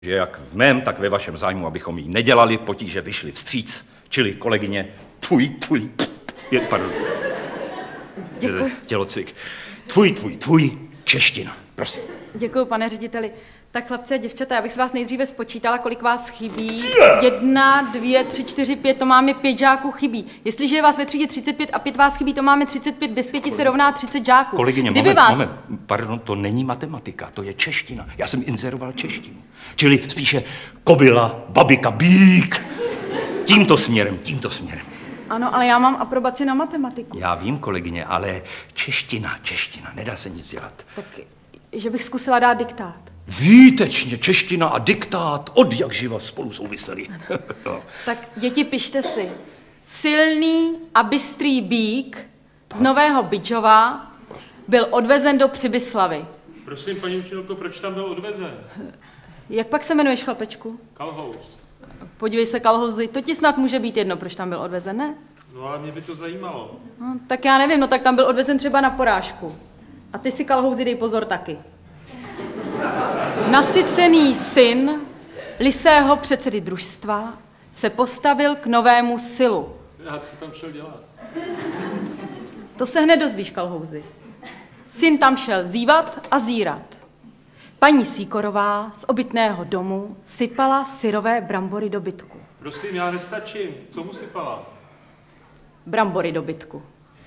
že jak v mém, tak ve vašem zájmu, abychom jí nedělali potíže, vyšli vstříc. Čili kolegyně, pardon. Děkuji. Tělocvik. Tvůj, čeština, prosím. Děkuji, pane řediteli. Tak chlapci a děvčata, já bych se vás nejdříve spočítala, kolik vás chybí. 1, 2, 3, 4, 5, to máme 5 žáků chybí. Jestliže je vás ve třídě 35 a 5 vás chybí, to máme 35, bez 5 se rovná 30 žáků. Kolegyně, moment, pardon, to není matematika, to je čeština. Já jsem inzeroval češtinu. Čili spíše kobila, babika, bík. Tímto směrem. Ano, ale já mám aprobaci na matematiku. Já vím, kolegyně, ale čeština, nedá se nic dělat. Tak, že bych zkusila dát diktát. Výtečně, čeština a diktát od jak živa spolu souvisely. No. Tak děti, pište si. Silný a bystrý bík z Nového Bydžova byl odvezen do Přibyslavy. Prosím, paní učitelko, proč tam byl odvezen? Jak pak se jmenuješ, chlapečku? Kalhouz. Podívej se, Kalhouzi, to ti snad může být jedno, proč tam byl odvezen, ne? No ale mě by to zajímalo. No, tak já nevím, no tak tam byl odvezen třeba na porážku. A ty si, Kalhouzi, dej pozor taky. Nasycený syn lisého předsedy družstva se postavil k novému silu. Já co tam šel dělat? To se hned dozvíš, Kalhouzi. Syn tam šel zívat a zírat. Paní Sýkorová z obytného domu sypala syrové brambory do bytku. Prosím, já nestačím. Co mu sypala? Brambory do bytku.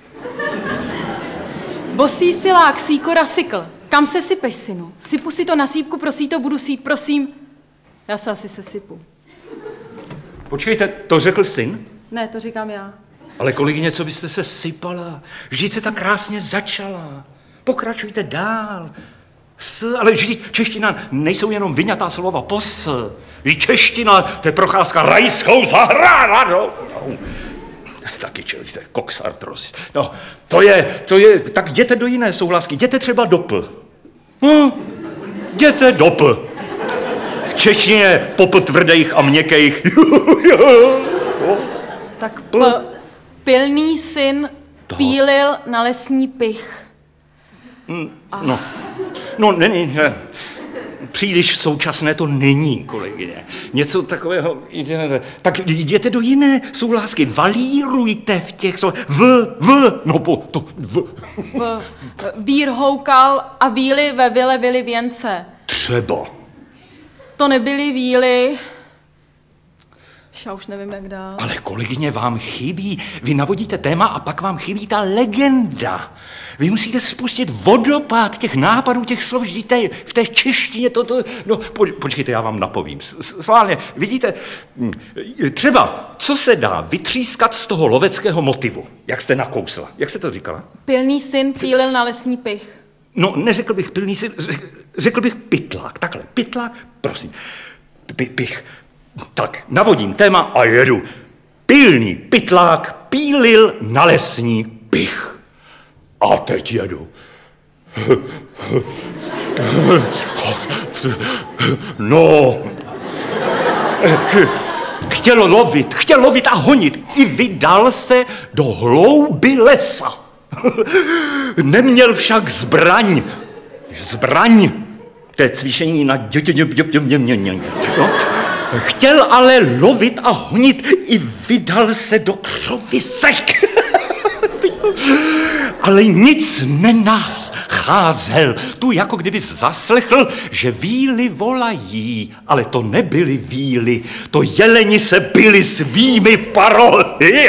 Bosý silák Sýkora sykl. Kam se sypeš, synu? Sypu si to na sípku, prosí to, budu sít, prosím. Já se asi sesypu. Počkejte, to řekl syn? Ne, to říkám já. Ale kolegyně, co byste se sypala? Vždyť se tak krásně začala. Pokračujte dál. Ale vždyť čeština nejsou jenom vyňatá slova pos. Vždyť čeština, to je procházka rajskou zahradou. Taky čelíte, koksartros. No, to je, tak jděte do jiné souhlasky, jděte třeba do P. Jděte do P. V češtině popl tvrdých a měkkých. Tak pilný syn pílil na lesní pych. No, není, příliš současné to není, kolegyně. Něco takového, tak jděte do jiné souhlásky, valírujte v těch slovech, Vír houkal a víly ve vile byly věnce. Třeba. To nebyly víly. Já už nevím, jak dál. Ale kolegyně, vám chybí, vy navodíte téma a pak vám chybí ta legenda. Vy musíte spustit vodopád těch nápadů, těch slov, v té češtině počkejte, já vám napovím. Sválně, vidíte, třeba, co se dá vytřískat z toho loveckého motivu, jak jste nakousla. Jak jste to říkala? Pilný syn pílil na lesní pych. No, neřekl bych pilný syn, řekl bych pytlák. Takhle, pytlák, prosím. Pich. Tak, navodím téma a jedu. Pilný pytlák pílil na lesní pych. A teď jedu. No. Chtěl lovit a honit. I vydal se do hlouby lesa. Neměl však zbraň. To je cvičení na no. Chtěl ale lovit a honit, i vydal se do křovisek. Ale nic nenacházel. Tu jako kdyby zaslechl, že víly volají, ale to nebyly víly, to jeleni se byli svými parohy.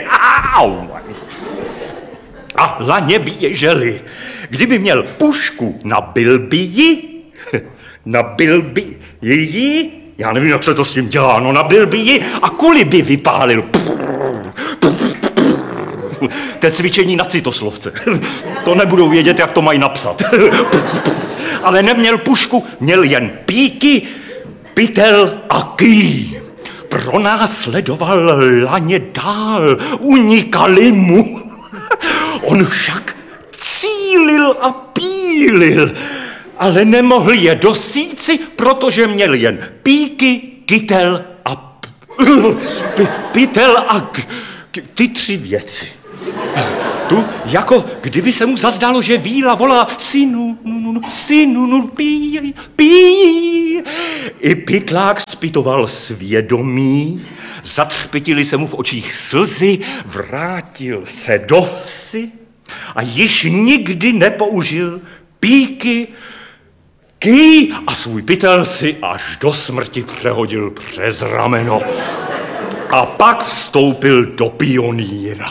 A laně běželi. Kdyby měl pušku, nabil by ji, já nevím, jak se to s tím dělá, no nabil by ji a kuli by vypálil. To je cvičení na citoslovce. To nebudou vědět, jak to mají napsat. Ale neměl pušku, měl jen píky, pytel a ký. Pronásledoval laně dál, unikali mu. On však cílil a pílil, ale nemohl je dosíci, protože měl jen píky, kytel a pytel a ty 3 věci. Tu, jako kdyby se mu zazdálo, že víla volá synu, pí. I pytlák zpytoval svědomí, zatřpitily se mu v očích slzy, vrátil se do vsi a již nikdy nepoužil píky, ký a svůj pytel si až do smrti přehodil přes rameno. A pak vstoupil do pionýra.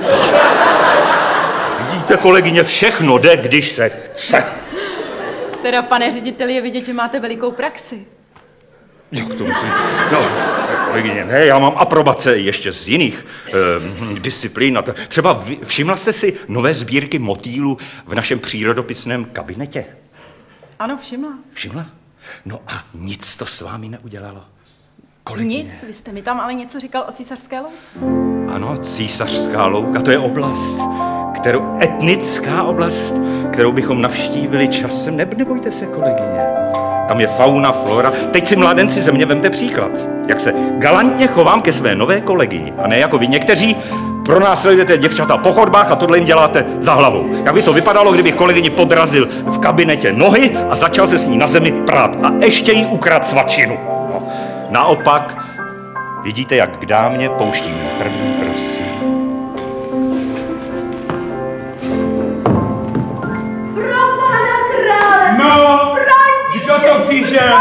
Vidíte, kolegyně, všechno jde, když se chce. Teda, pane řediteli, je vidět, že máte velikou praxi. Jak to myslím? No, kolegyně, ne, já mám aprobace ještě z jiných disciplín. Třeba všimla jste si nové sbírky motýlů v našem přírodopisném kabinetě? Ano, všimla. Všimla? No a nic to s vámi neudělalo. Kolegyně. Nic, vy jste mi tam ale něco říkal o císařské louce. Ano, císařská louka, to je oblast, etnická oblast, kterou bychom navštívili časem. Nebojte se, kolegyně. Tam je fauna, flora. Teď si, mládenci, ze mě vemte příklad. Jak se galantně chovám ke své nové kolegyni. A ne jako vy někteří pronásledujete děvčata po chodbách a tohle jim děláte za hlavou. Jak by to vypadalo, kdybych kolegyni podrazil v kabinetě nohy a začal se s ní na zemi prát. A ještě jí ukradl svačinu. No. Naopak, vidíte, jak k dámě pouštím první prosím. Pro pana krále! No, kdo to přišel?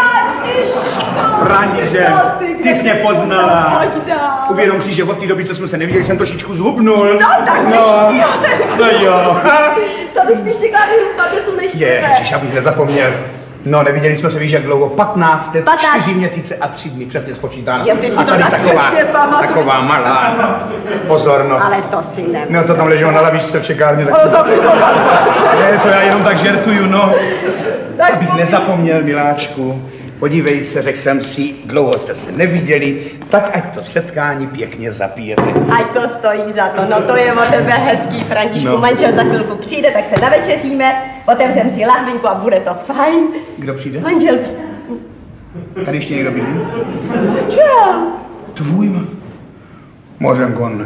František, ty jsi mě poznala. Uvědom si, že od té doby, co jsme se neviděli, jsem trošičku zhubnul. No, tak no, no jo. To bych spíš čekala, že jsou neštěvé. Ježiš, abych nezapomněl. No, neviděli jsme se, víš, jak dlouho? 15 let, 4 měsíce a 3 dny, přesně spočítáno. Jo, ty si a to tady tak přesně pamatuješ. taková malá pozornost. Ale to si ne. No, to tam leželo na lavičce v čekárně, tak ne, to já jenom tak žertuju, no. Abych nezapomněl, miláčku. Podívej se, řekl jsem si, dlouho jste se neviděli, tak ať to setkání pěkně zapijete. Ať to stojí za to, no to je o tebe hezký, Františku. No. Manžel za chvilku přijde, tak se navečeříme, otevřem si lahvinku a bude to fajn. Kdo přijde? Manžel přijde. Tady ještě někdo bydlí? Manžel. Tvůj Mořenko, ne.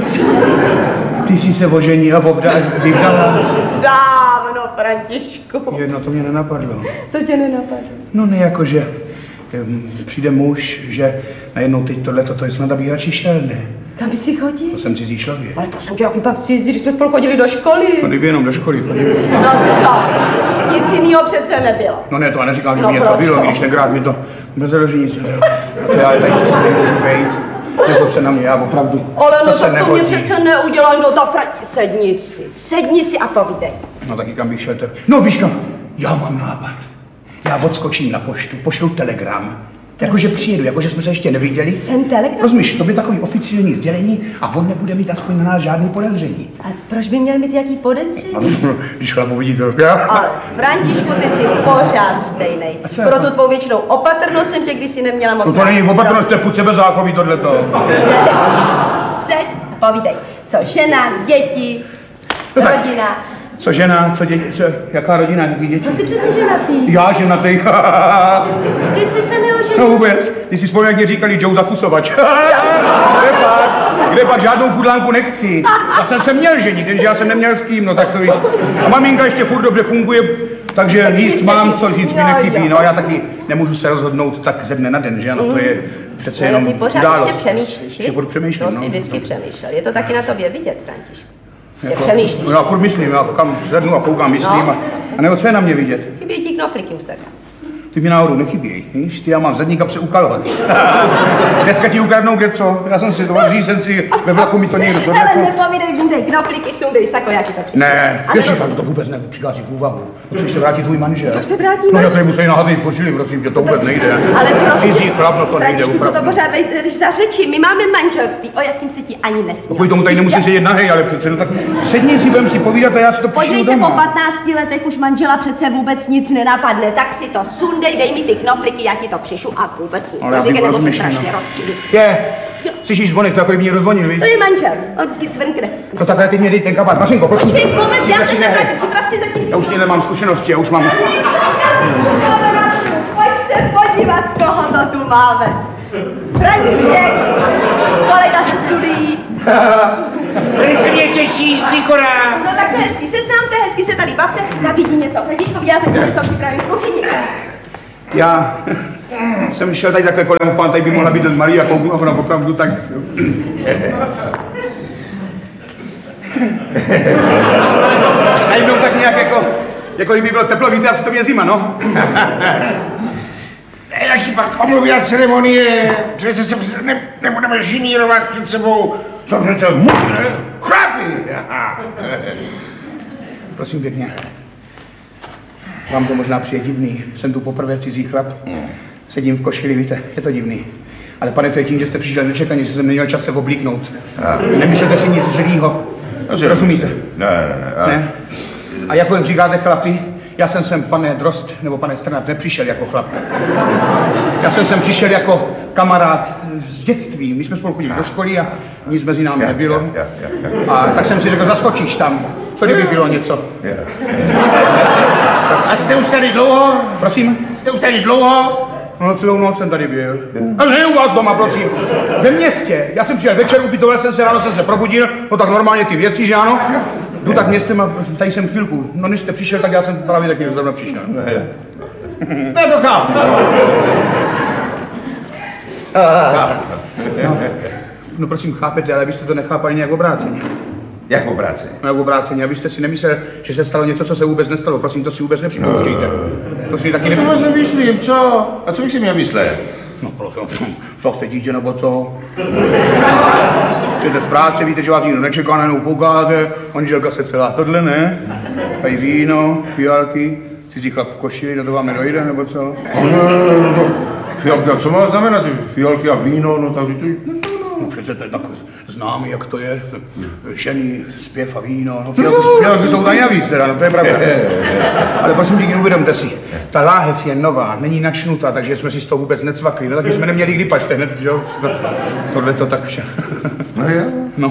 Ty jsi se oženila, vyvdala. Dávno, Františku. Jedno to mě nenapadlo. Co tě nenapadlo? No ne, jakože přijde muž, že najednou teď tohleto, to je snad, abych radši šel, ne. Kam by si chodil? To jsem cizí člověk. Ale prosím tě, jaký pak cizí, když jsme spolu chodili do školy. No kdyby jenom do školy chodili. No co? Nic jiného přece nebylo. No ne, to já neříkám, že by No něco proč bylo, to? když tenkrát mi to mrzelo, že nic nebylo. A to já tady přece nemůžu být. Nezlob se na mě, já opravdu. Ale no se tak to mě nehodí. přece neudělal, no tak sedni si a povídej. No taky kam bych šel. No víš kam, já mám nápad. Já odskočím na poštu, pošlu telegram. Jakože přijedu, jakože jsme se ještě neviděli. Jsem telegram? Rozumíš, to by takový oficiální sdělení a on nebude mít aspoň na nás žádný podezření. A proč by měl mít jaký podezření? Když chlapu vidí to, já. Ale Františku, ty jsi pořád stejnej. A co Pro jako? tu tvou většinou opatrnost jsem tě kdysi neměla moc. No to není opatrnost, to je půd sebezáchový tohleto. Seď, povídej. Co žena, děti, No tak. rodina. Co žena, co děti, co, jaká rodina, jaký děti? To jsi přece ženatý. Já ženatý. Ty jsi se neoženil. No vůbec, když si vzpomínám, jak mě říkali Joe Zakusovač. Kde pak žádnou kudlánku nechci. Já jsem se měl ženit, jenže já jsem neměl s kým, no tak to víš. A maminka ještě furt dobře funguje, takže jíst mám, co říct mi nechybí. No a já taky nemůžu se rozhodnout tak ze dne na den, že ano, to je přece jenom Ty pořád událost. ještě přemýšlíš, Ještě furt přemýšlím, To jsi vždycky přemýšlel. Je to taky na tobě vidět, Františku. Že Jako, přemýšlíš. no já furt myslím, já kam sednu a koukám, myslím No. a nebo co je na mě vidět? Chybí ti knoflíky u sebe. Ty mi náhodou nechybějí, víš? Ty já mám v zadní kapse ukalovat. Dneska ti ukradnou kde co? Já jsem si to jsem si ve vlaku mi to někdo tohle. Hele, nepovídej, vyndej knoflíky, sundej sako, já ti to přišel. Ne, ještě tam to vůbec nepřichází v úvahu. No co, se vrátí tvůj manžel? Jak se vrátí No já manžel? tady musím nahatný v košili, prosím tě, to vůbec nejde. Ale prosím, Cizí chlap, no to nejde Františku, co to opravdu. pořád jdeš za řeči? My máme manželství, o jakým se ti ani nesmí. Kvůli tomu tady nemusím sedět nahej, ale přece, no tak sedni si, budem si povídat a já si to Podívej přijdu se, po doma. 15 letech už manžela přece vůbec nic nenapadne, tak si to sundej, dej mi ty knoflíky, já ti to přišu a vůbec nic. Ale já Říkej, bych nebo se rozmyšlel, strašně no. rozčilí. Je, slyšíš zvonek, to jako kdyby mě rozvonil, víš? To je manžel, on vždycky cvrkne. No takhle ty mě dej ten kabát, Mařenko, prosím. Počkej, moment, já se Prosím, nevrátím, připrav si zatím. Já už ty nemám zkušenosti, já už mám... Pojď se podívat, koho to tu máme. František, kolega ze studií. Velice mě těší, Sikora. No tak se hezky seznámte, hezky se tady bavte, nabídni něco. Františkovi, já zatím něco připravím v kuchyni. Já jsem šel tady takhle kolem, pán, tady by mohla být Maria Kouglovna, opravdu tak... A jednou tak nějak jako kdyby bylo teplo, víte, a v tom je zima, no. Jak si pak omluví ceremonie, přece se nebudeme žinírovat před sebou. Jsou přece muži, ne? Chlapi! Prosím pěkně. Vám to možná přijde divný. Jsem tu poprvé cizí chlap. Sedím v košili, víte, je to divný. Ale pane, to je tím, že jste přišel nečekaně, že jsem neměl čas se oblíknout. Nemyslete si nic zlýho. Rozumíte? Ne. A jako říkáte chlapi, já jsem sem, pane Drost, nebo pane Strnad, nepřišel jako chlap. Já jsem sem přišel jako kamarád z dětství. My jsme spolu chodili do školy a nic mezi námi nebylo. A tak jsem si řekl, zaskočíš tam, co kdyby bylo něco. A jste už tady dlouho? Prosím? Jste už tady dlouho? No, celou noc jsem tady byl. A ne u vás doma, prosím. Ve městě. Já jsem přijel večer, upitoval jsem se, ráno jsem se probudil, no tak normálně ty věci, že ano? Jdu tak městem a tady jsem chvilku. No, než jste přišel, tak já jsem právě taky zrovna přišel. Ne, to chápu. No prosím, chápete, ale byste to nechápali nějak obráceně. Jak obráceně? No, jak obráceně, abyste si nemyslel, že se stalo něco, co se vůbec nestalo. Prosím, to si vůbec nepřipouštějte. To si taky Co si nemyslím, co? A co bych si měl myslet? No, fakt jste dítě, nebo co? Přijete z práce, víte, že vás nikdo nečeká, najednou koukáte, manželka se celá tohle, ne? Tady víno, fialky, cizí chlap v košili, no to vám nedojde, nebo co? Fialky, a co má znamenat? Fialky a víno, no tak to... No přece to je tak známý, jak to je. Ženy, zpěv a víno. No, fialky jsou tady navíc teda, no to je pravda. Ale prosím tě, uvědomte si, ta láhev je nová, není načnutá, takže jsme si z toho vůbec necvakli. No taky jsme neměli kdy pačte hned, že jo? Tohle to tak vše. No jo? No.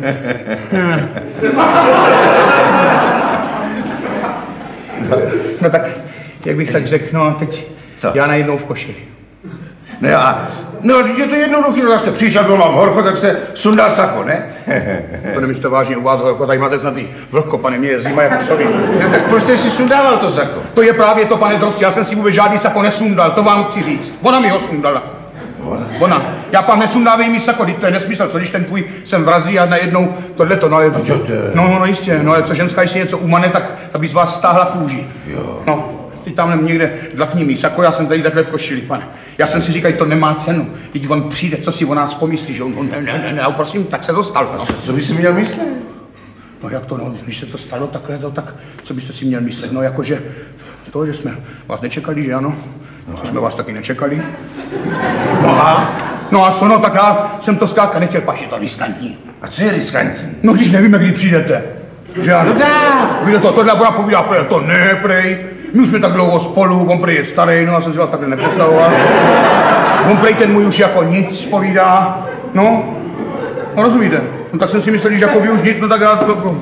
No tak, jak bych tak řekl, no teď co? Já najednou v košili. No, když je to jednoduché, tak jste přišel, byl vám horko, tak jste sundal sako, ne? To nemyslíte vážně u vás horko, tady máte snad i vlhko, pane, mě je zima jako psovi. No, tak proč jste si sundával to sako? To je právě to, pane Drost, já jsem si vůbec žádný sako nesundal, to vám chci říct. Ona mi ho sundala. Ona. Já pak nesundávej mi sako, to je nesmysl, co když ten tvůj sem vrazí a najednou tohleto, no ale... No jistě, no ale co ženská, když si něco umane, tak by z vás stáhla kůži. Jo. No. Teď tam někde dlachní mý sako, já jsem tady takhle v košili, pane. Já jsem si říkal, to nemá cenu. Teď on přijde, co si o nás pomyslí, že on ne, prosím, tak se to stalo. No. Co by si měl myslet? No jak to, no, když se to stalo takhle, tak co byste si měl myslet? No jakože to, že jsme vás nečekali, že ano? Co jsme vás taky nečekali? No a co, no, tak já jsem to zkrátka nechtěl, pač je to riskantní. A co je riskantní? No když nevíme, kdy přijdete. Že ano? No tak. Víte to, tohle ona povídá, prej, to ne, prej. My už jsme tak dlouho spolu, on prej je starý, no já jsem si vás takhle nepředstavoval. On prej ten můj už jako nic povídá, no rozumíte? No tak jsem si myslel, že jako vy už nic, no tak já to...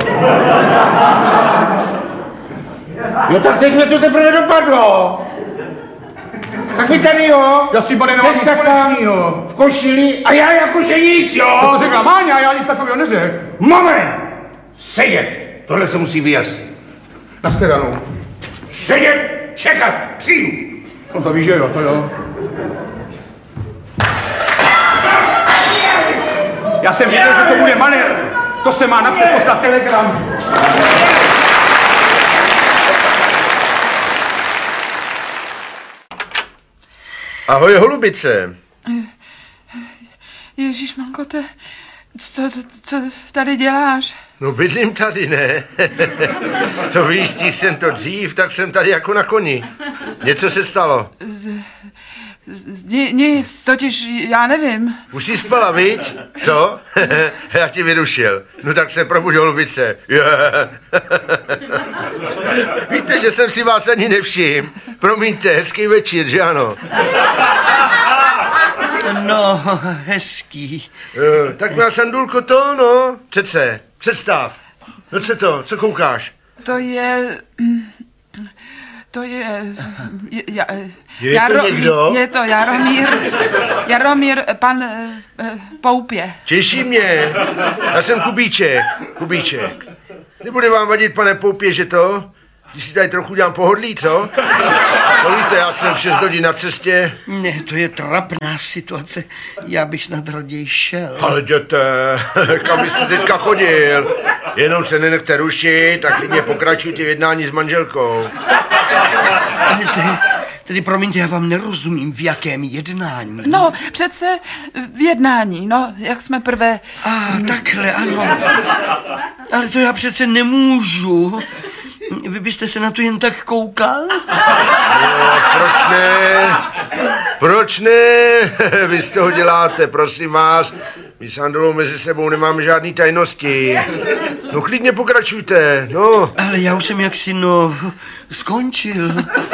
No tak teď mě to teprve dopadlo. Tak vy tady, jo? Já si, pane, nemám nic společnýho. V košili a já jakože nic, jo? To řekla Máňa, já nic takového neřekl. Moment! Sedět! Tohle se musí vyjasnit. Nashledanou. Sedět! Čekat! Přijdu! No to víš, že jo, to jo. Já jsem věděl, že to bude manér. To se má napřed poslat telegram. Ahoj, holubice. Ježišmanko, co tady děláš? No bydlím tady, ne? To víš, stihl jsem to dřív, tak jsem tady jako na koni. Něco se stalo. Nic, totiž já nevím. Už jsi spala, viď? Co? Já ti vyrušil. No tak se probuď, holubice. Víte, že jsem si vás ani nevšiml. Promiňte, hezký večer, že ano? No, hezký. Tak má Sandulko to, no. Přece, představ. No co to, co koukáš? To je... Je to někdo? Je to Jaromír, pan Poupě. Těší mě. Já jsem Kubíček. Nebude vám vadit, pane Poupě, že to? Když si tady trochu dělám pohodlí, co? No víte, já jsem 6 hodin na cestě. Ne, to je trapná situace. Já bych snad raději šel. Ale jděte, kam byste teďka chodil? Jenom se nenechte rušit a klidně pokračujte v jednání s manželkou. Ale tedy promiňte, já vám nerozumím, v jakém jednání. No, přece v jednání, no, jak jsme prvé... Takhle, ano. Ale to já přece nemůžu. Vy byste se na to jen tak koukal? No, proč ne? Proč ne? Vy z toho děláte, prosím vás. My s Andolou mezi sebou nemáme žádný tajnosti. No klidně pokračujte, no. Ale já už jsem jaksi, skončil.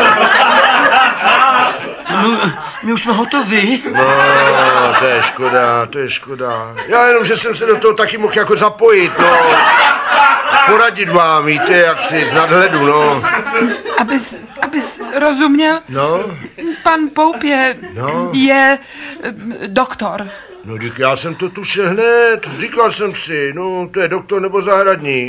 No, my už jsme hotovi. No, to je škoda. Já jenom, že jsem se do toho taky mohl jako zapojit, no. Poradit vám, víte, jak si z nadhledu, no. Abys rozuměl, No, pan Poupě je doktor. no díky, já jsem to tušil hned, říkal jsem si, no, to je doktor nebo zahradník.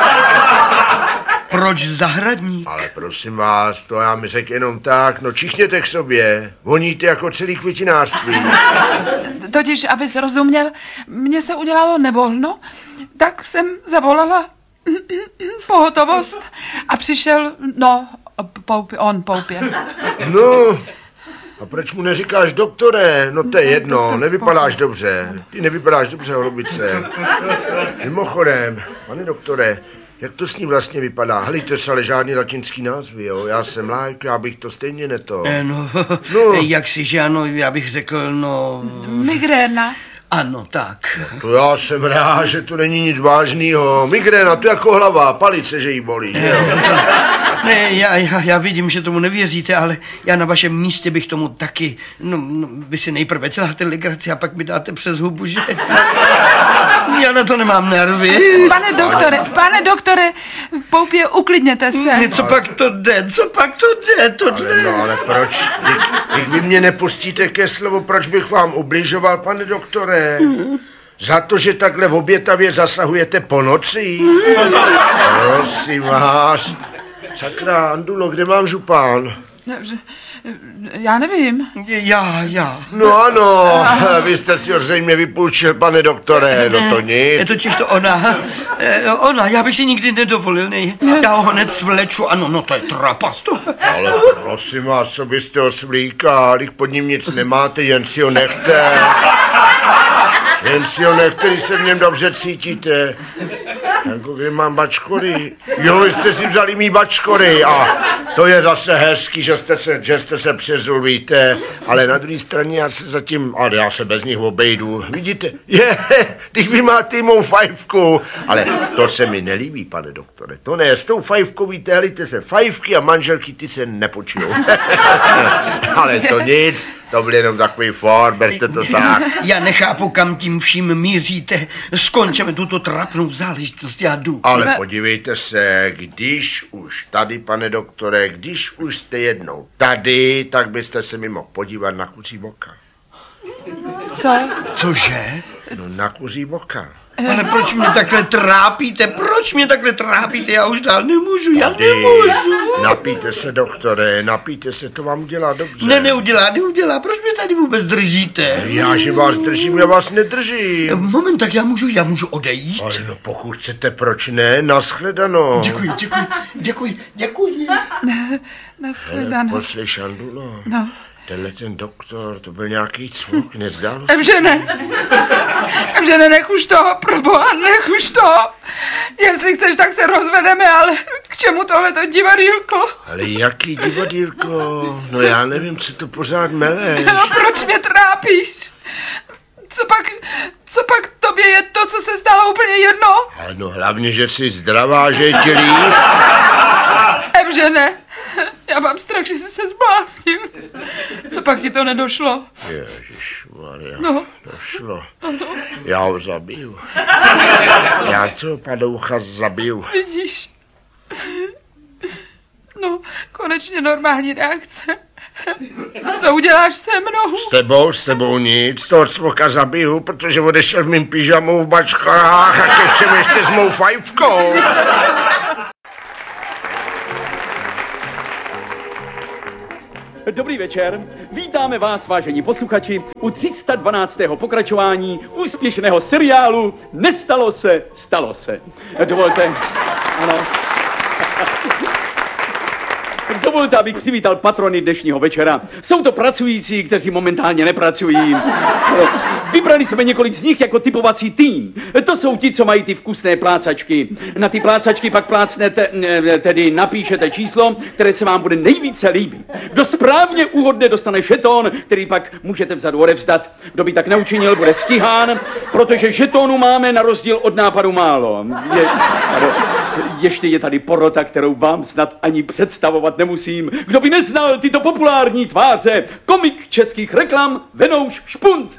Proč zahradník? Ale prosím vás, to já mi řekl jenom tak, no čichněte k sobě, voníte jako celý květinářství. Totiž, abys rozuměl, mně se udělalo nevolno, tak jsem zavolala pohotovost a přišel, Poupě. No, a proč mu neříkáš doktore? No to je jedno, nevypadáš dobře. Ty nevypadáš dobře, holubice. Mimochodem, pane doktore, jak to s ním vlastně vypadá? Helejte se, ale žádný latinský názvy, jo? Já jsem lajk, já bych to stejně neto. No, jak si, že ano, já bych řekl, Migréna. Ano, tak. To já jsem rád, že to není nic vážného. Migréna, to jako hlava, palice, že jí bolí, že jo? Ne, já vidím, že tomu nevěříte, ale já na vašem místě bych tomu taky, vy si nejprve děláte legraci a pak mi dáte přes hubu, že? Já na to nemám nervy. Pane doktore, Poupě, uklidněte se. Co pak to jde, tohle? Ale proč? Když vy mě nepustíte ke slovu, proč bych vám ubližoval, pane doktore? Za to, že takhle v obětavě zasahujete po noci? Prosím vás. Sakra, Andulo, kde mám župán? Já nevím. Já. No ano, vy jste si ho zřejmě vypůjčil, pane doktore, no to nic. Je totiž to ona, já bych si nikdy nedovolil, ne? Já ho hned svleču, ano, no to je trapasto. Ale prosím vás, co byste ho svlíkal, když pod ním nic nemáte, jen si ho nechte. Když se v něm dobře cítíte. Jako kde mám bačkory. Jo, vy jste si vzali mý bačkory a to je zase hezký, že jste se přezul, víte. Ale na druhé straně ale já se bez nich obejdu. Vidíte? Když vy máte mou fajfku. Ale to se mi nelíbí, pane doktore. To ne, s tou fajfkou, víte, helejte se, fajfky a manželky, ty se nepočijou. Ale to nic, to byl jenom takový for, berte to tak. Já nechápu, kam tím vším míříte. Skončeme tuto trapnou záležitost, já jdu. Ale podívejte se, když už tady, pane doktore, když už jste jednou tady, tak byste se mi mohl podívat na kuří boka. Co? Cože? No na kuří boka. Ale proč mě takhle trápíte? Já už dál nemůžu, nemůžu. Napijte se, doktore, to vám udělá dobře. Neudělá, proč mě tady vůbec držíte? Já, že vás držím, já vás nedržím. Moment, tak já můžu odejít? Ale no pokud chcete, proč ne? Nashledanou. Děkuji. Nashledanou. Poslyš, Andulo. No. Tenhle ten doktor, to byl nějaký cvuk, nezdálo se? Evžene, nech už to, proboha, nech už to. Jestli chceš, tak se rozvedeme, ale k čemu tohleto divadýlko? Ale jaký divadýlko? No já nevím, co to pořád meleš. No proč mě trápíš? Co pak tobě je to, co se stalo, úplně jedno? Ale no hlavně, že jsi zdravá, že je ti líp. Evžene, já mám strach, že jsi se zblásním. Co pak ti to nedošlo? Ježišmarja, No. Došlo. Já ho zabiju. Já toho padoucha zabiju. Vidíš? No, konečně normální reakce. Co uděláš se mnou? S tebou nic, toho cmoka zabiju, protože odešel v mým pyžamu v bačkách a ještě s mou fajfkou. Dobrý večer. Vítáme vás, vážení posluchači, u 312. pokračování úspěšného seriálu Nestalo se, stalo se. Dovolte, ano. Dovolte, abych přivítal patrony dnešního večera. Jsou to pracující, kteří momentálně nepracují. Vybrali jsme několik z nich jako typovací tým. To jsou ti, co mají ty vkusné plácačky. Na ty plácačky pak plácnete, tedy napíšete číslo, které se vám bude nejvíce líbit. Kdo správně uhodne, dostane žeton, který pak můžete vzadu odevzdat. Kdo by tak neučinil, bude stíhán, protože žetonů máme na rozdíl od nápadu málo. Ještě je tady porota, kterou vám snad ani představovat nemusím. Kdo by neznal tyto populární tváře? Komik českých reklam Venouš Špunt.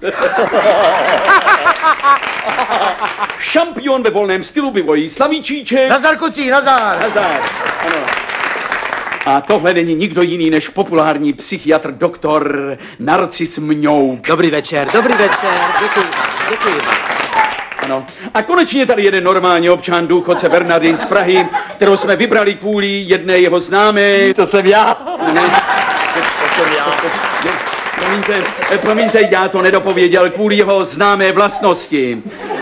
Šampion ve volném stylu Bivojí Slavíčíček. Nazdar, kucí, nazdar. Nazdar, ano. A tohle není nikdo jiný než populární psychiatr doktor Narcis Mňouk. Dobrý večer, děkuji vám. Ano. A konečně tady jeden normální občan, důchodce Bernardin z Prahy, kterou jsme vybrali kvůli jedné jeho známé. To jsem já. Ne, to jsem já. Promiňte, já to nedopověděl kvůli jeho známé vlastnosti.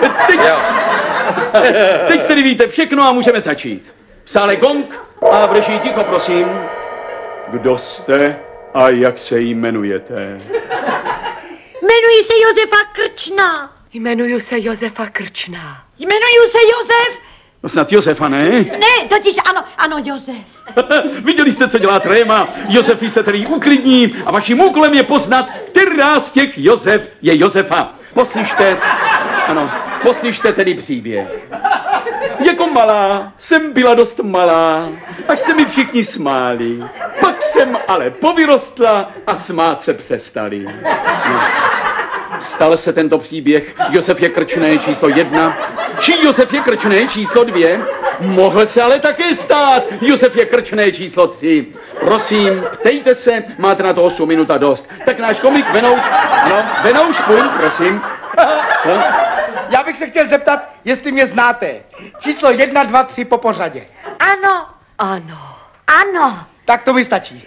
Teď tedy víte všechno a můžeme začít. V sále gong a v režii ticho, prosím. Kdo jste a jak se jmenujete? Jmenuji se Josefa Krčná. Jmenuji se Josefa Krčná. Jmenuji se Josef. No snad Josefa, ne? Ne, totiž ano, Josef. Viděli jste, co dělá tréma. Josefy se tedy uklidní a vaším úkolem je poznat, která z těch Josef je Josefa. Poslyšte tedy příběh. Jako malá jsem byla dost malá, až se mi všichni smáli. Pak jsem ale povyrostla a smát se přestali. Stal se tento příběh Josef je Krčný číslo 1, či Josef je Krčný číslo 2. Mohl se ale také stát Josef je Krčný číslo 3. Prosím, ptejte se, máte na to 8 minut a dost. Tak náš komik Venouš, ano, Venouš, prosím. Co? Já bych se chtěl zeptat, jestli mě znáte. Číslo 1, 2, 3 po pořadě. Ano. Ano. Ano. Tak to mi stačí.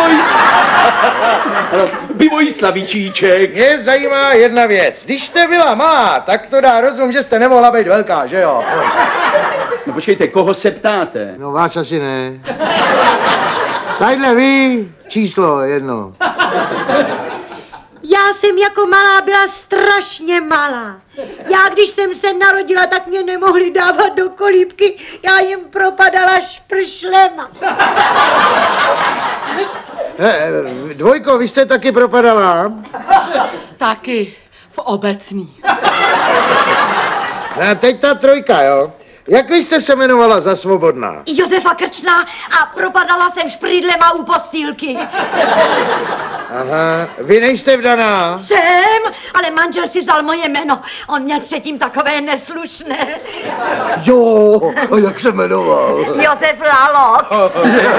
Bivoj Slavíčíček. Mě zajímá jedna věc. Když jste byla malá, tak to dá rozum, že jste nemohla být velká, že jo? No počkejte, koho se ptáte? No vás asi ne. Tadyhle vy, číslo 1. Já jsem jako malá byla strašně malá. Já, když jsem se narodila, tak mě nemohli dávat do kolíbky. Já jim propadala špršlema. Dvojko, vy jste taky propadala? Taky v obecní. A teď ta 3, jo? Jak vy jste se jmenovala za svobodná? Josefa Krčná a propadala jsem šprýdlema u postýlky. Aha, vy nejste vdaná? Jsem, ale manžel si vzal moje jméno. On měl předtím takové neslušné. Jo, a jak se jmenoval? Josef Lalo.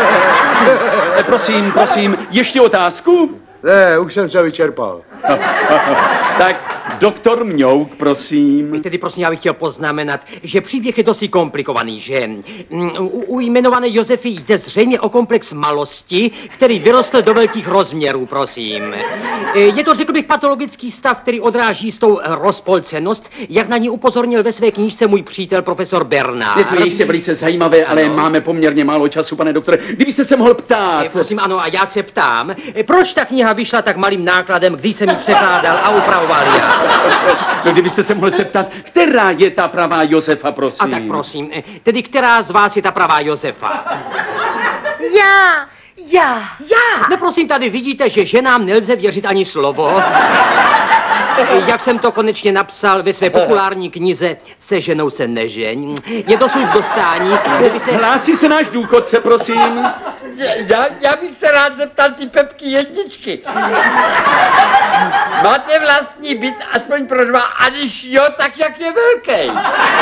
Prosím, ještě otázku? Ne, už jsem se vyčerpal. Tak, doktor Mňouk, prosím. Tedy prosím, já bych chtěl poznamenat, že příběh je dosti komplikovaný, že u jmenované Josefy jde zřejmě o komplex malosti, který vyrostl do velkých rozměrů, prosím. Je to, řekl bych, patologický stav, který odráží jistou rozpolcenost, jak na ní upozornil ve své knížce můj přítel profesor Bernard. Je to jistě velice zajímavé, ale máme poměrně málo času, pane doktore. Kdybyste se mohl ptát. Prosím, ano, a já se ptám, proč ta kniha vyšla tak malým nákladem, když jsem ji překládal a upravoval já? No, kdybyste se mohl zeptat, která je ta pravá Josefa, prosím. A tak prosím, tedy která z vás je ta pravá Josefa? Já. No prosím, tady vidíte, že ženám nelze věřit ani slovo. Jak jsem to konečně napsal ve své populární knize Se ženou se nežeň. Je dosud dostání, kdyby se... Hlásí se náš důchodce, prosím. Já bych se rád zeptal ty Pepky jedničky. Máte vlastní byt aspoň pro 2, a když jo, tak jak je velký?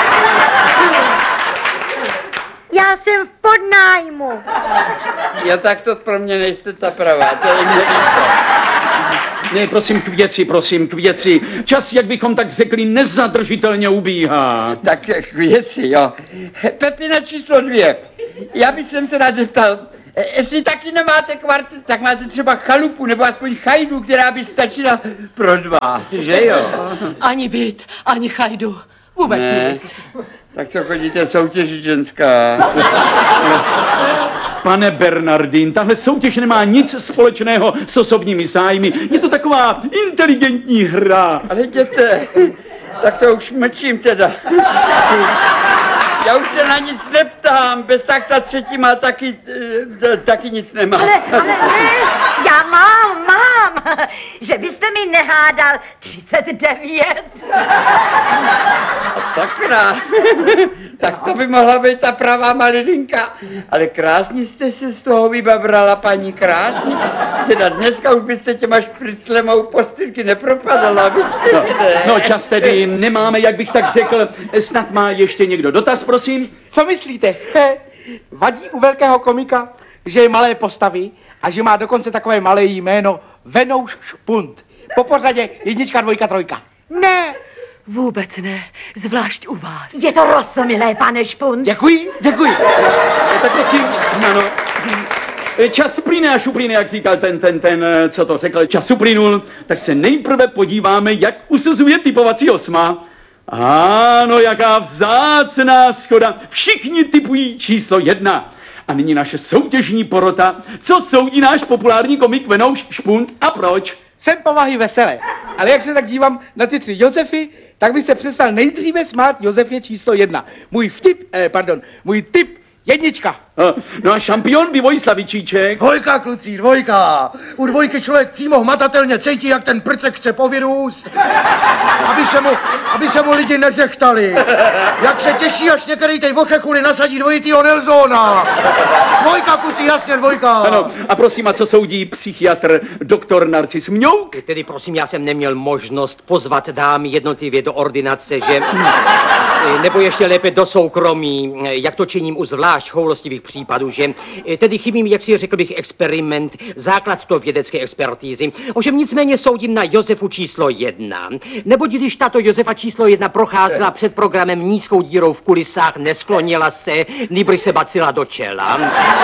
Já jsem v podnájmu. Jo, tak to pro mě nejste ta pravá, to je mě líto. Ne, prosím, k věci. Čas, jak bychom tak řekli, nezadržitelně ubíhá. Tak k věci, jo. Pepina číslo 2. Já bych se rád zeptal, Jestli taky nemáte kvartet, tak máte třeba chalupu nebo aspoň chajdu, která by stačila pro 2, že jo? Ani byt, ani chajdu. Vůbec Ne. nic. Tak co chodíte soutěžit, ženská? Pane Bernardín, tahle soutěž nemá nic společného s osobními zájmy. Je to taková inteligentní hra. Ale jděte, tak to už mlčím teda. Já už se na nic neptám, bez tak ta třetí má taky nic nemá. Ale ne, já mám, že byste mi nehádal 39. A sakra, tak to by mohla být ta pravá malilinka. Ale krásně jste se z toho vybabrala, paní, krásně. Teda dneska už byste těma špriclemou postýlky nepropadala, vidíte? No čas tedy nemáme, jak bych tak řekl. Snad má ještě někdo dotaz, prosím? Co myslíte? Vadí u velkého komika, že je malé postavy a že má dokonce takové malé jméno Venouš Špunt. Po pořadě 1, 2, 3. Ne, Vůbec ne, zvlášť u vás. je to rostomilé, pane Špunt. Děkuji. Tak prosím, ano. Čas plyne až uplyne, jak říkal ten, co to řekl, čas uplynul, tak se nejprve podíváme, jak usuzuje typovací 8. Ano, jaká vzácná schoda. Všichni typují číslo 1. A nyní naše soutěžní porota. Co soudí náš populární komik Venouš Špunt a proč? Jsem povahy veselé, ale jak se tak dívám na ty 3 Josefy, tak bych se přestal nejdříve smát Josefě číslo 1. Můj tip 1. No a šampion by Vojislavičíček. 2, kluci, 2. U 2 člověk přímo hmatatelně cítí, jak ten prcek chce povyrůst, aby se mu lidi neřechtali. Jak se těší, až některý tej vochechuli nasadí dvojitýho Nelsona. 2, kluci, jasně, 2. Ano, a prosím, a co soudí psychiatr doktor Narcis Mňouk? Tedy prosím, já jsem neměl možnost pozvat dámy jednotlivě do ordinace, že... nebo ještě lépe do soukromí, jak to činím u zvlášť choulostivých případů, že tedy chybí mi, jak si řekl bych, experiment, základ to vědecké expertízy. Ovšem nicméně soudím na Josefu číslo 1. Neboť když tato Josefa číslo 1 procházela před programem nízkou dírou v kulisách, nesklonila se, nýbrž se bacila do čela.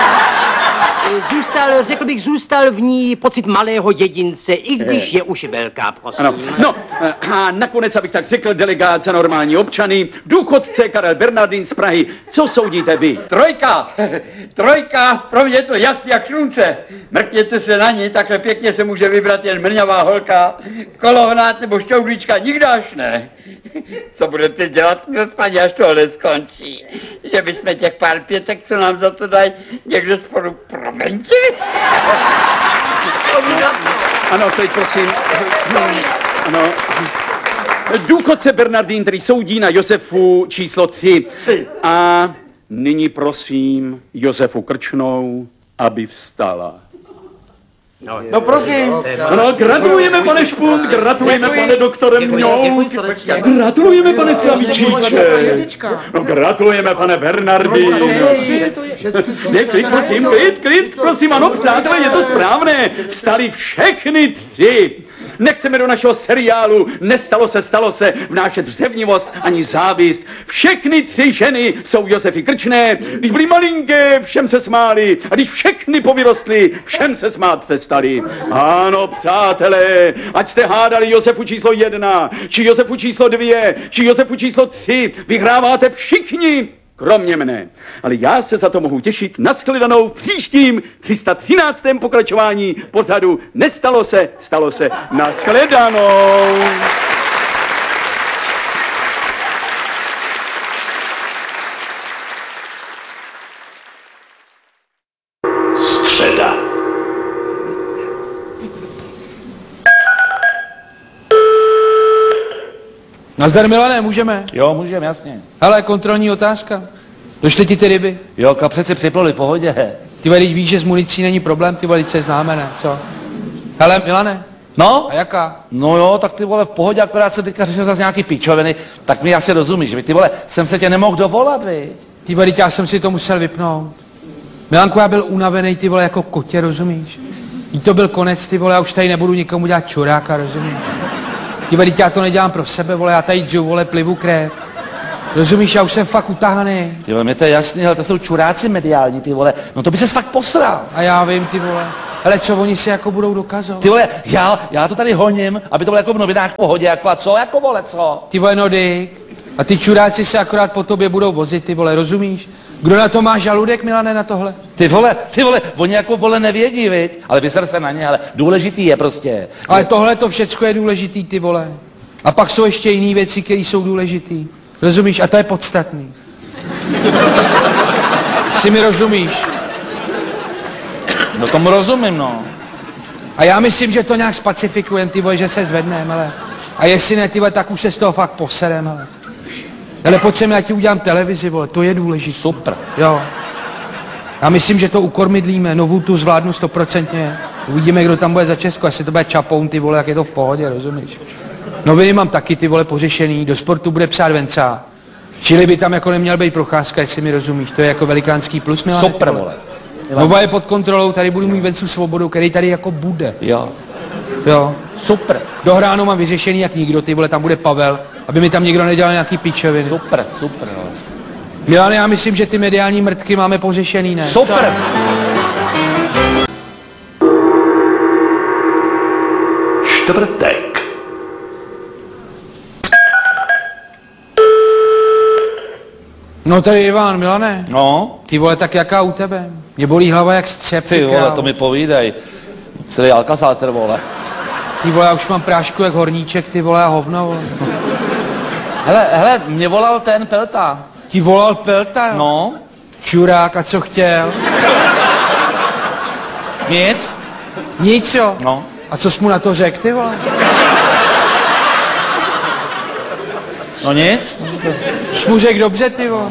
Zůstal v ní pocit malého jedince, i když je už velká, prosím. Ano. No, a nakonec, abych tak řekl, delegát za normální občany, důchodce Karel Bernardín z Prahy. Co soudíte vy? 3, pro mě je to jasný jak slunce. Mrkněte se na ní, takhle pěkně se může vybrat jen mrňavá holka, kolohnát nebo šťoudlička, nikdo až ne. Co budete dělat, paní, až tohle skončí? Že bychom těch pár pětek, co nám za to dají, někde spolu promentili? Ano, teď prosím. Ano. Důchodce Bernardín, který soudí na Josefu číslo 3. A nyní prosím Josefu Krčnou, aby vstala. No prosím. No, gratulujeme, pane Špunt, gratulujeme, pane doktore Mňouk, gratulujeme, pane Slavičíček, no, gratulujeme, pane Bernardín. Klid, prosím, ano, přátelé, je to správné, vstali všechny 3. Nechceme do našeho seriálu Nestalo se, stalo se vnášet řevnivost ani závist. Všechny 3 ženy jsou Josefy Krčné. Když byly malinké, všem se smáli. A když všechny povyrostly, všem se smát přestali. Ano, přátelé, ať jste hádali Josefu číslo 1, či Josefu číslo 2, či Josefu číslo 3, vyhráváte všichni. Kromě mne. Ale já se za to mohu těšit na shledanou v příštím 313. pokračování pořadu Nestalo se, stalo se. Na shledanou. Středa. Nazdar, Milane, můžeme? Jo, můžeme, jasně. Hele, kontrolní otázka. Došly ti ty ryby? Jo, přece připluli, pohodě. Ty vole, víš, že s municí není problém, ty vole, se známe, ne? Co? Hele, Milane. No? A jaká? No jo, tak ty vole, v pohodě, akorát jsem teďka řešil zase nějaký pičoviny, tak mi asi rozumíš, že ty vole, jsem se tě nemohl dovolat, viď? Ty vole, já jsem si to musel vypnout. Milanku, já byl unavený, ty vole, jako kotě, rozumíš? Jí to byl konec, ty vole, já už tady nebudu nikomu dělat čuráka, rozumíš? Ty vole, já to nedělám pro sebe, vole, já tady džu, vole, plivu krev. Rozumíš, já už jsem fakt utahaný. Ty vole, mě to je jasný, ale to jsou čuráci mediální, ty vole. No to by ses fakt posral. A já vím, ty vole. Ale co oni si jako budou dokazovat? Ty vole, já to tady honím, aby to bylo jako v novinách v pohodě, jako a co, jako vole, co? Ty vole, no Dick. A ty čuráci se akorát po tobě budou vozit, ty vole, rozumíš? Kdo na to má žaludek, Milane, na tohle? Ty vole, oni jako vole nevědí, viď? Ale vyser se na ně, ale důležitý je prostě. Ale tohle to všecko je důležitý, ty vole. A pak jsou ještě jiné věci, které jsou důležitý. Rozumíš? A to je podstatný. Si mi rozumíš? No tomu rozumím, no. A já myslím, že to nějak spacifikujeme, ty vole, že se zvedneme, ale. A jestli ne, ty vole, tak už se z toho fakt poserem, ale. Ale pojď sem, já ti udělám televizi, vole, to je důležité. Super. Jo. Já myslím, že to ukormidlíme, novou tu zvládnu 100%. Uvidíme, kdo tam bude za Česko, jestli to bude Čapoun, ty vole, jak je to v pohodě, rozumíš? Noviny mám taky, ty vole, pořešený, do sportu bude psát Venca. Čili by tam jako neměl být Procházka, jestli mi rozumíš, to je jako velikánský plus, Milane. Super, vole. Nova je pod kontrolou, tady budu mít Vencu Svobodu, který tady jako bude. Jo. Jo. Super. Dohráno mám vyřešený jak nikdo, ty vole, tam bude Pavel, aby mi tam někdo nedělal nějaký pičoviny. Super, super, no. Milane, já myslím, že ty mediální mrtky máme pořešený, ne? Super. Čtvrtek. No tady Ivan, Milane. No? Ty vole, tak jaká u tebe? Mě bolí hlava jak střep. Ty vole, to mi povídej. Celý Alcazácer, vole. Ty vole, já už mám prášku jak horníček, ty vole, a hovno, vole. Hele, mě volal ten Pelta. Ti volal Pelta, jo? No. Čurák, a co chtěl? Nic. Nic, jo? No. A co jsi mu na to řekl, ty vole? No nic. Jsi mu řekl dobře, ty vole.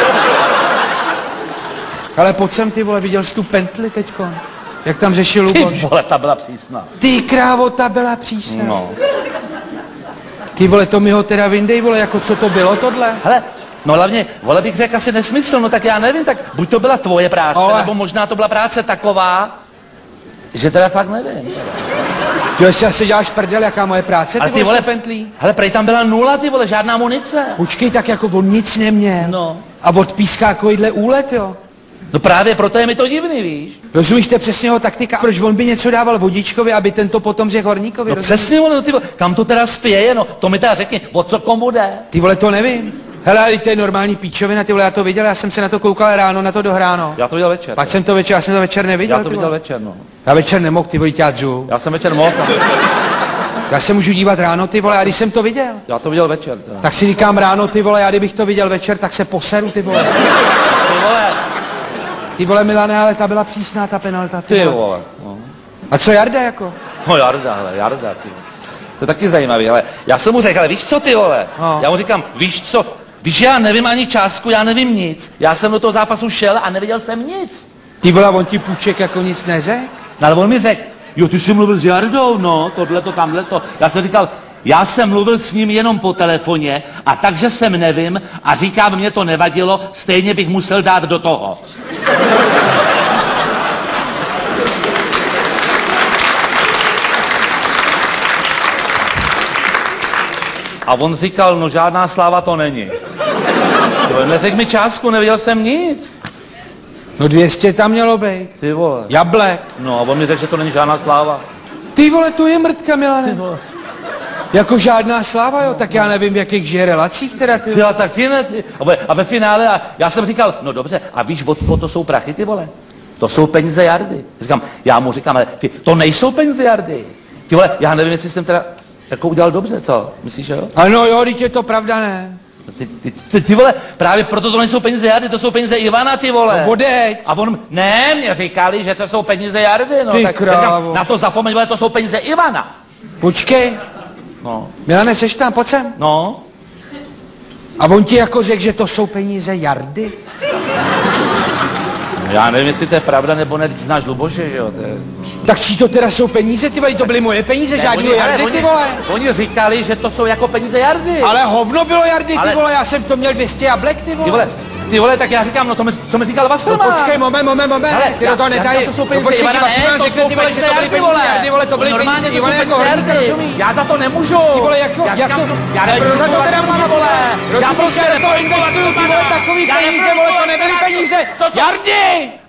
Ale pojď sem, ty vole, viděl jsi tu Pentli teďko? Jak tam řešil Luboš? Ty vole, ta byla přísná. Ty krávo, ta byla přísná. No. Ty vole, to mi ho teda vyndej, vole, jako co to bylo tohle? Hele, no hlavně, vole, bych řekl asi nesmysl, no tak já nevím, tak buď to byla tvoje práce, ale... nebo možná to byla práce taková, že teda fakt nevím. Ty jestli asi děláš prdel, jaká moje práce, ale ty vole, Pentlí? Hele, prej tam byla nula, ty vole, žádná munice. Počkej, tak jako on nic neměl. No. A od pískákovidle úlet, jo? No právě proto je mi to divný, víš? Rozumíš, to je přesně jeho taktika. Proč on by něco dával Vodičkovi, aby ten to potom řekl Horníkovi? No rozumíš? přesně, ono, ty vole, kam to teda spěje, no, to mi teda řekni, o co komu jde? Ty vole, to nevím. Hele, ale to je normální píčovina, ty vole, já to viděl, já jsem se na to koukal ráno, na to dohráno. Já to viděl večer. Pak jsem to večer, já jsem to večer neviděl. Já to viděl večer, no. Já večer nemohl, ty vole, já dřu. Já jsem večer mohl. Já se můžu dívat ráno, ty vole, a když jsem to viděl. Já to viděl večer, teda. Tak si říkám ráno, ty vole, já kdybych to viděl večer, tak se poseru, ty vole. Ty vole. Ty vole, Milane, ale ta byla přísná, ta penalta, Ty vole. No. A co Jarda, jako? No Jarda, ty. To je taky zajímavý, ale já jsem mu řekl, ale víš co, ty vole? No. Já mu říkám, víš co? Víš, já nevím ani částku, já nevím nic. Já jsem do toho zápasu šel a neviděl jsem nic. Ty vole, on ti Půček jako nic neřekl? No ale on mi řekl, jo, ty jsi mluvil s Jardou, no, tohleto, tamhleto. Já jsem říkal, já jsem mluvil s ním jenom po telefoně a takže jsem nevím a říkám, mě to nevadilo, stejně bych musel dát do toho. A on říkal, no žádná sláva to není. Neřekl mi částku, nevěděl jsem nic. No 200 tam mělo být. Ty vole. Jablek. No a on mi řekl, že to není žádná sláva. Ty vole, to je mrtka, Milane. Jako žádná sláva, jo? Tak já nevím, v jakých žije relacích teda, ty. Já taky ne, ty. A ve finále, a já jsem říkal, no dobře, a víš, od to jsou prachy, ty vole. To jsou peníze Jardy. Já mu říkám, ale ty, to nejsou peníze Jardy. Ty vole, já nevím, jestli jsem teda jako udělal dobře, co? Myslíš, jo? Ano jo, teď je to pravda, ne? Ty vole, právě proto to nejsou peníze Jardy, to jsou peníze Ivana, ty vole. No odeď. A on, ne, mě říkali, že to jsou peníze Jardy, no. Ty tak krávo. říkám, na to zapomeň, vole, to jsou peníze Ivana. Počkej. No. Milane, seš tam, pojď sem. No. A on ti jako řekl, že to jsou peníze Jardy? Já nevím, jestli to je pravda, nebo ne, znáš Luboše, že jo, to je... Tak čí to teda jsou peníze, ty vole, to byly moje peníze, žádný Jardy, ty vole. Oni říkali, že to jsou jako peníze Jardy. Ale hovno bylo Jardy, ty vole, já jsem v tom měl 200 jablek, ty vole. Ty vole, ty vole, tak já říkám, no to co mi říkal Wasserman. No počkej, moment, Hele, ty do toho netají. to jsou No peníze, počkej, Ivana, ti Wasserman to řekne, jsou ty vole, že to byly peníze peníze, vole, to byly Normálně peníze, to Ivane, jsou jako peníze horníka, jardy. rozumíš? Já za to nemůžu. Ty vole, jako, já jak to, já proč za to teda můžu, vole. Já Rozumíš, prostě já do toho investuju, ty vole, takový peníze, vole, to nebyly peníze. Jardy!